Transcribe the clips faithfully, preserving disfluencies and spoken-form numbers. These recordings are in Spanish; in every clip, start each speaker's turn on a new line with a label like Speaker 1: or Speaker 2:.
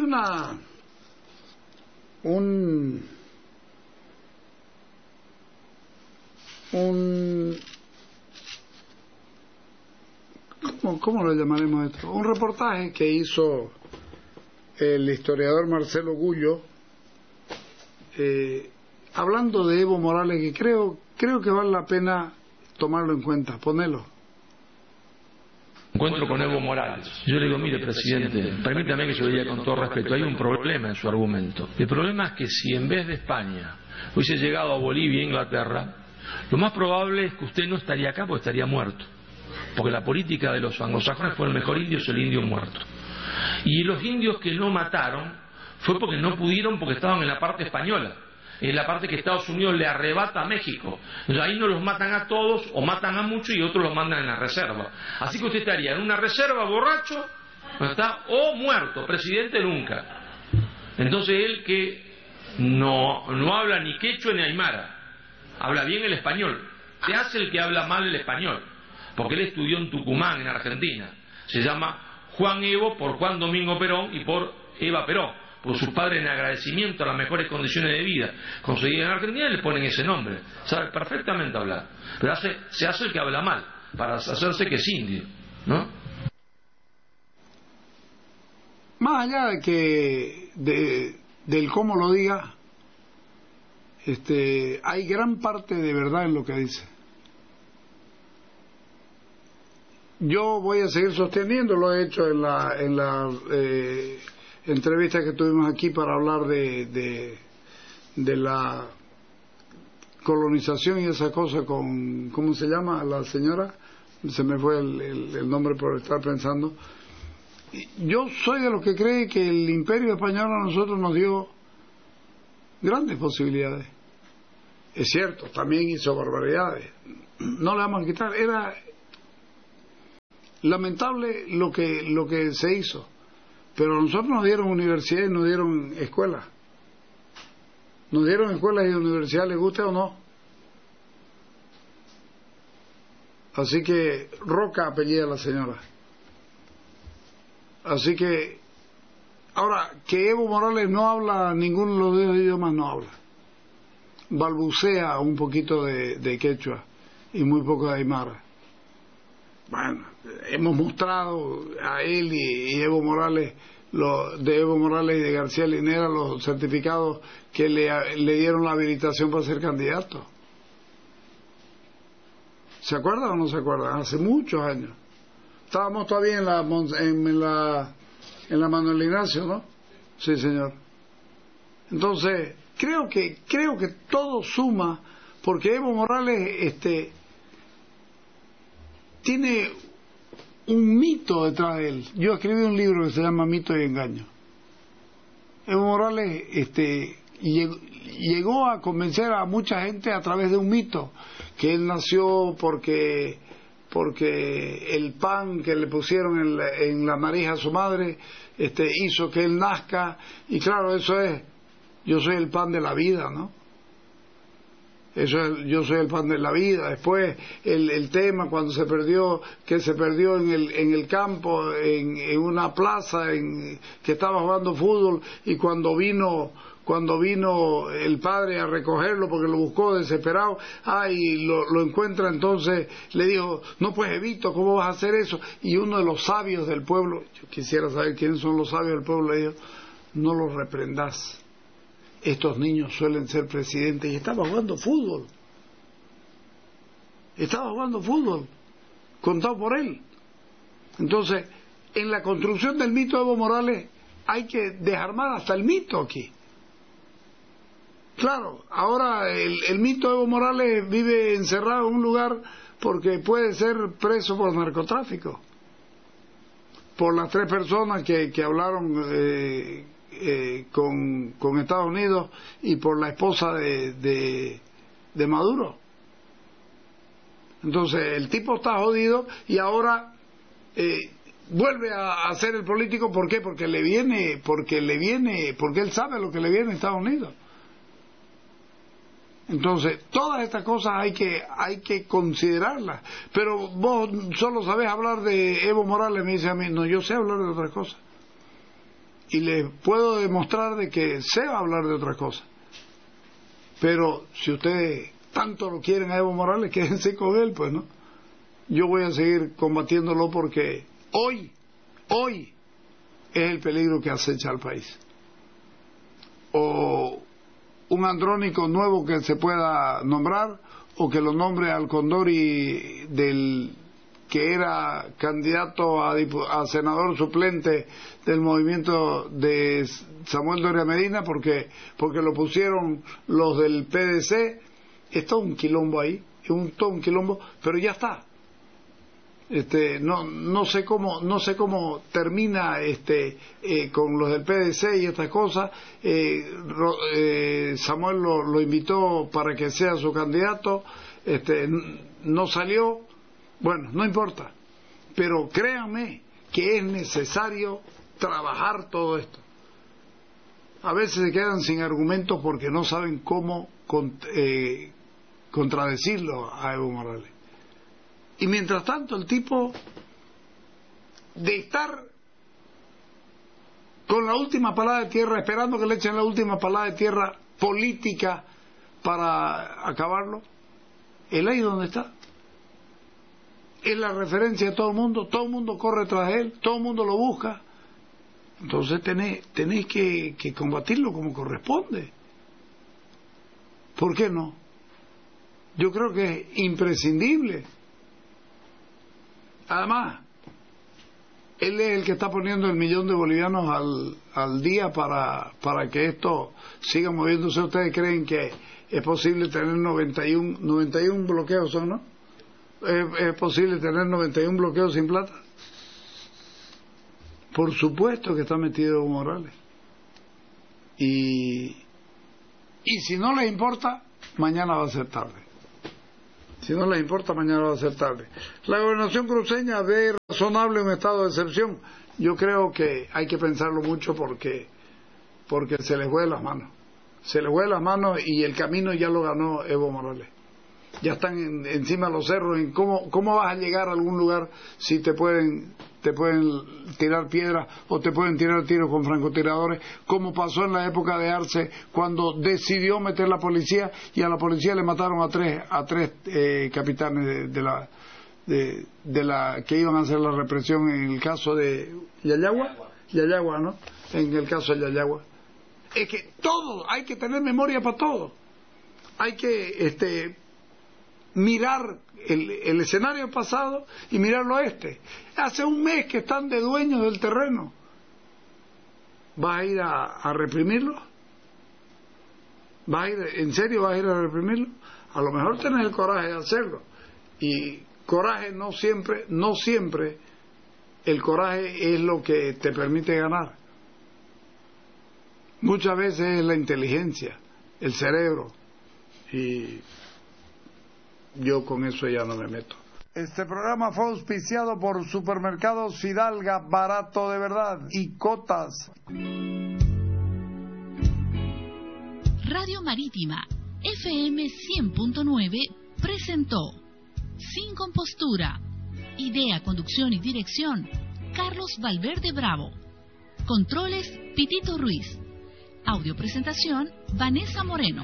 Speaker 1: una un un ¿cómo, cómo lo llamaremos esto? Un reportaje que hizo el historiador Marcelo Gullo, eh, hablando de Evo Morales, que creo creo que vale la pena tomarlo en cuenta, ponelo.
Speaker 2: Encuentro con Evo Morales. Yo le digo, mire, presidente, permítame que yo le diga con todo respeto, hay un problema en su argumento. El problema es que si en vez de España hubiese llegado a Bolivia e Inglaterra, lo más probable es que usted no estaría acá porque estaría muerto. Porque la política de los anglosajones fue el mejor indio es el indio muerto. Y los indios que no mataron fue porque no pudieron, porque estaban en la parte española, en la parte que Estados Unidos le arrebata a México. Entonces ahí no los matan a todos, o matan a muchos y otros los mandan en la reserva. Así que usted estaría en una reserva borracho, ¿no está? O muerto, presidente nunca. Entonces él que no, no habla ni quechua ni aymara, habla bien el español. Se hace el que habla mal el español, porque él estudió en Tucumán, en Argentina. Se llama Juan Evo por Juan Domingo Perón y por Eva Perón, por sus padres en agradecimiento a las mejores condiciones de vida conseguidas en Argentina, le ponen ese nombre. Sabe perfectamente hablar, pero hace, se hace el que habla mal para hacerse que es indio, ¿no?
Speaker 1: Más allá de que de, del cómo lo diga, este, hay gran parte de verdad en lo que dice. Yo voy a seguir sosteniendo, lo he hecho en la en la eh, entrevista que tuvimos aquí para hablar de, de de la colonización y esa cosa con, ¿cómo se llama la señora? Se me fue el, el, el nombre por estar pensando. Yo soy de los que cree que el Imperio Español a nosotros nos dio grandes posibilidades. Es cierto, también hizo barbaridades, no le vamos a quitar. Era lamentable lo que lo que se hizo, pero a nosotros nos dieron universidades, nos dieron escuelas, nos dieron escuelas y universidades, les guste o no. Así que Roca apellida a la señora. Así que ahora que Evo Morales no habla ninguno de los dos idiomas, no habla, balbucea un poquito de, de quechua y muy poco de aymara. Bueno, hemos mostrado a él y, y Evo Morales, lo, de Evo Morales y de García Linera, los certificados que le, le dieron la habilitación para ser candidato. ¿Se acuerdan o no se acuerdan? Hace muchos años. Estábamos todavía en la en la en la Manuel Ignacio, ¿no? Sí, señor. Entonces, creo que creo que todo suma, porque Evo Morales este tiene un mito detrás de él. Yo escribí un libro que se llama Mito y Engaño. Evo Morales este, llegó, llegó a convencer a mucha gente a través de un mito, que él nació porque porque el pan que le pusieron en la, en la nariz a su madre este, hizo que él nazca, y claro, eso es, yo soy el pan de la vida, ¿no? Eso es, yo soy el pan de la vida. Después el, el tema cuando se perdió, que se perdió en el, en el campo, en, en una plaza, en, que estaba jugando fútbol, y cuando vino cuando vino el padre a recogerlo porque lo buscó desesperado, ah, y lo, lo encuentra, entonces le dijo, no, pues Evito, ¿cómo vas a hacer eso? Y uno de los sabios del pueblo, yo quisiera saber quiénes son los sabios del pueblo, le dijo, no los reprendas, estos niños suelen ser presidentes. Y estaba jugando fútbol, estaba jugando fútbol, contado por él. Entonces, en la construcción del mito de Evo Morales hay que desarmar hasta el mito aquí. Claro, ahora el, el mito de Evo Morales vive encerrado en un lugar porque puede ser preso por narcotráfico, por las tres personas que, que hablaron eh, eh, con, con Estados Unidos, y por la esposa de, de, de Maduro. Entonces el tipo está jodido y ahora eh, vuelve a, a ser el político. ¿Por qué? Porque le viene, porque le viene, porque él sabe lo que le viene a Estados Unidos. Entonces, todas estas cosas hay que hay que considerarlas. Pero vos solo sabés hablar de Evo Morales, me dice a mí. No, yo sé hablar de otras cosas. y les puedo demostrar de que sé hablar de otras cosas. Pero si ustedes tanto lo quieren a Evo Morales, quédense con él, pues, ¿no? Yo voy a seguir combatiéndolo porque hoy, hoy es el peligro que acecha al país. O un Andrónico nuevo que se pueda nombrar, o que lo nombre al Condori del que era candidato a, a senador suplente del movimiento de Samuel Doria Medina, porque porque lo pusieron los del P D C. Es todo un quilombo ahí, es un, todo un quilombo, pero ya está. Este, no no sé cómo no sé cómo termina este eh, con los del P D C y estas cosas. eh, eh, Samuel lo, lo invitó para que sea su candidato, este no salió. Bueno, no importa, pero créanme que es necesario trabajar todo esto. A veces se quedan sin argumentos porque no saben cómo cont eh, contradecirlo a Evo Morales. Y mientras tanto el tipo, de estar con la última palada de tierra, esperando que le echen la última palada de tierra política para acabarlo, él ahí donde está. Es la referencia de todo el mundo, todo el mundo corre tras él, todo el mundo lo busca. Entonces tenéis, tenéis que, que combatirlo como corresponde. ¿Por qué no? Yo creo que es imprescindible. Además, él es el que está poniendo el millón de bolivianos al, al día para, para que esto siga moviéndose. ¿Ustedes creen que es posible tener noventa y uno, noventa y uno bloqueos, ¿o no? ¿Es, es posible tener noventa y uno bloqueos sin plata? Por supuesto que está metido Evo Morales. Y, y si no les importa, mañana va a ser tarde. Si no les importa, mañana va a ser tarde. La gobernación cruceña ve razonable un estado de excepción. Yo creo que hay que pensarlo mucho porque porque se les fue las manos. Se les fue las manos y el camino ya lo ganó Evo Morales. Ya están en, encima de los cerros. En cómo, ¿Cómo vas a llegar a algún lugar si te pueden te pueden tirar piedras o te pueden tirar tiros con francotiradores? Como pasó en la época de Arce, cuando decidió meter la policía y a la policía le mataron a tres a tres eh, capitanes de, de la de, de la que iban a hacer la represión en el caso de Yayagua, Yayagua, ¿no? En el caso de Yayagua. Es que todo, hay que tener memoria para todo. Hay que este mirar el, el escenario pasado y mirarlo a este. Hace un mes que están de dueños del terreno. ¿Vas a ir a, a reprimirlo? ¿Vas a ir, en serio vas a ir a reprimirlo? A lo mejor tenés el coraje de hacerlo. Y coraje no siempre, no siempre el coraje es lo que te permite ganar. Muchas veces es la inteligencia, el cerebro, y yo con eso ya no me meto. Este programa fue auspiciado por Supermercados Fidalga, barato de verdad, y Cotas.
Speaker 3: Radio Marítima F M cien punto nueve presentó Sin Compostura. Idea, conducción y dirección Carlos Valverde Bravo. Controles Pitito Ruiz. Audio presentación Vanessa Moreno.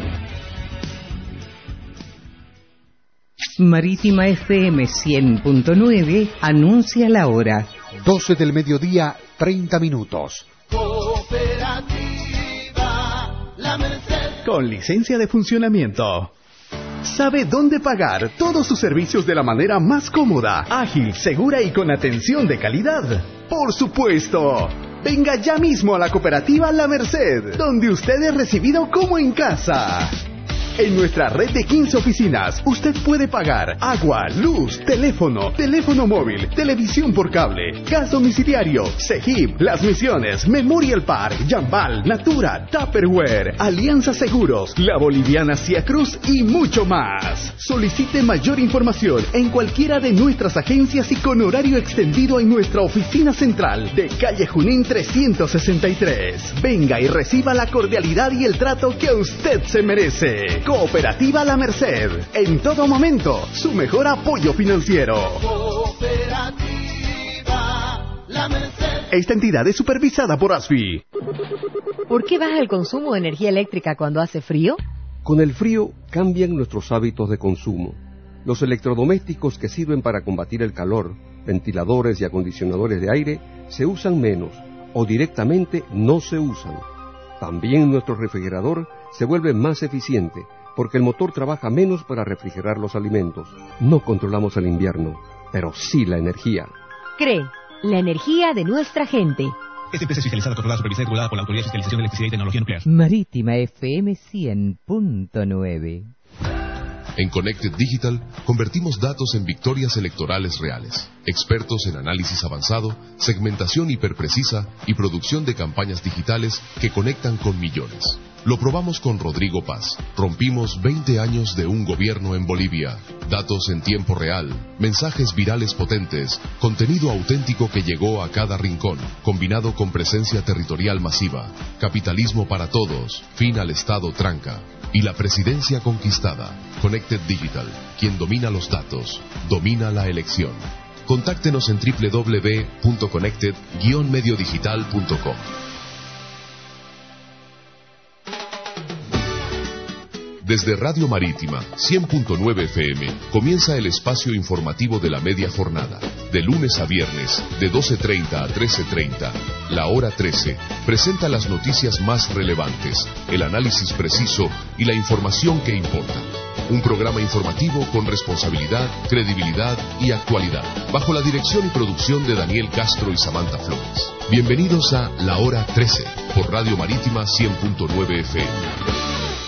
Speaker 4: Marítima F M cien punto nueve anuncia la hora.
Speaker 5: doce del mediodía, treinta minutos.
Speaker 6: Cooperativa La Merced.
Speaker 7: Con licencia de funcionamiento. Sabe dónde pagar todos sus servicios de la manera más cómoda, ágil, segura y con atención de calidad. ¡Por supuesto! Venga ya mismo a la cooperativa La Merced, donde usted es recibido como en casa. En nuestra red de quince oficinas, usted puede pagar agua, luz, teléfono, teléfono móvil, televisión por cable, gas domiciliario, Cegip, Las Misiones, Memorial Park, Jambal, Natura, Tupperware, Alianza Seguros, La Boliviana Cia Cruz y mucho más. Solicite mayor información en cualquiera de nuestras agencias y con horario extendido en nuestra oficina central de calle Junín trescientos sesenta y tres. Venga y reciba la cordialidad y el trato que a usted se merece. Cooperativa La Merced, en todo momento, su mejor apoyo financiero.
Speaker 6: Cooperativa La la Merced.
Speaker 7: Esta entidad es supervisada por A S F I.
Speaker 8: ¿Por qué baja el consumo de energía eléctrica cuando hace frío?
Speaker 9: Con el frío cambian nuestros hábitos de consumo. Los electrodomésticos que sirven para combatir el calor, ventiladores y acondicionadores de aire, se usan menos o directamente no se usan. También nuestro refrigerador se vuelve más eficiente porque el motor trabaja menos para refrigerar los alimentos. No controlamos el invierno, pero sí la energía.
Speaker 8: CRE, la energía de nuestra gente.
Speaker 10: Esta empresa es fiscalizada, controlada, supervisada y regulada por la Autoridad de Fiscalización de Electricidad y Tecnología Nuclear.
Speaker 4: Marítima F M cien punto nueve.
Speaker 11: En Connected Digital convertimos datos en victorias electorales reales. Expertos en análisis avanzado, segmentación hiperprecisa y producción de campañas digitales que conectan con millones. Lo probamos con Rodrigo Paz. Rompimos veinte años de un gobierno en Bolivia. Datos en tiempo real, mensajes virales potentes, contenido auténtico que llegó a cada rincón, combinado con presencia territorial masiva, capitalismo para todos, fin al Estado tranca y la presidencia conquistada. Connected Digital, quien domina los datos, domina la elección. Contáctenos en doble u doble u doble u punto connected guion medio digital punto com. Desde Radio Marítima cien punto nueve F M comienza el espacio informativo de la media jornada. De lunes a viernes, de doce treinta a trece treinta, La Hora trece presenta las noticias más relevantes, el análisis preciso y la información que importa. Un programa informativo con responsabilidad, credibilidad y actualidad, bajo la dirección y producción de Daniel Castro y Samantha Flores. Bienvenidos a La Hora trece, por Radio Marítima cien punto nueve F M.